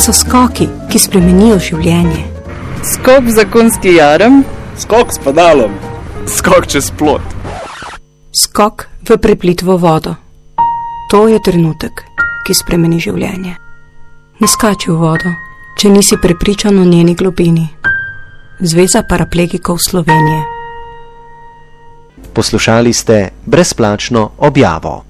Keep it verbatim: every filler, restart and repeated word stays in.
so skoki, ki spremenijo življenje. Skok v zakonski jarem. Skok s pedalom. Skok čez plot. Skok v preplitvo vodo. To je trenutek, ki spremeni življenje. Ne skači v vodo, če nisi prepričan o njeni globini. Zveza paraplegikov Slovenije. Poslušali ste brezplačno objavo.